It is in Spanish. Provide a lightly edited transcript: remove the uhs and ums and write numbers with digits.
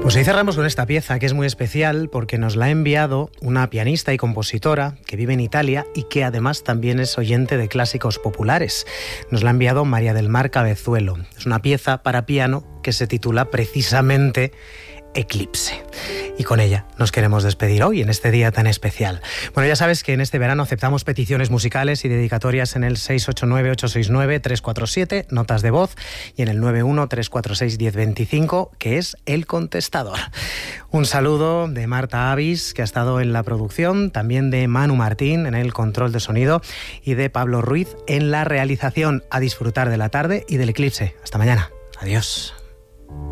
Pues hoy cerramos con esta pieza que es muy especial porque nos la ha enviado una pianista y compositora que vive en Italia y que además también es oyente de clásicos populares. Nos la ha enviado María del Mar Cabezuelo. Es una pieza para piano que se titula precisamente Eclipse. Y con ella nos queremos despedir hoy, en este día tan especial. Bueno, ya sabes que en este verano aceptamos peticiones musicales y dedicatorias en el 689-869-347, notas de voz, y en el 91-346-1025, que es el contestador. Un saludo de Marta Avis, que ha estado en la producción, también de Manu Martín en el control de sonido y de Pablo Ruiz en la realización. A disfrutar de la tarde y del eclipse. Hasta mañana. Adiós.